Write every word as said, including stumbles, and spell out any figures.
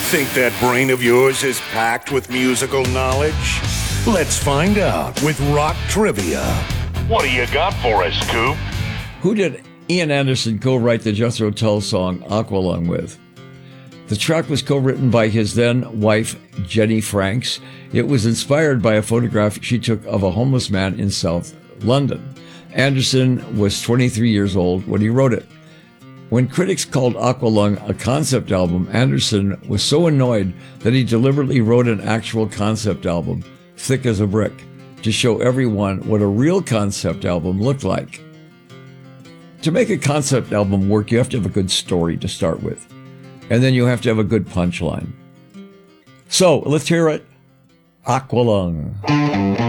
Think that brain of yours is packed with musical knowledge? Let's find out with Rock Trivia. What do you got for us, Coop? Who did Ian Anderson co-write the Jethro Tull song Aqualung with? The track was co-written by his then wife, Jenny Franks. It was inspired by a photograph she took of a homeless man in South London. Anderson was twenty-three years old when he wrote it. When critics called Aqualung a concept album, Anderson was so annoyed that he deliberately wrote an actual concept album, Thick as a Brick, to show everyone what a real concept album looked like. To make a concept album work, you have to have a good story to start with, and then you have to have a good punchline. So let's hear it. Aqualung.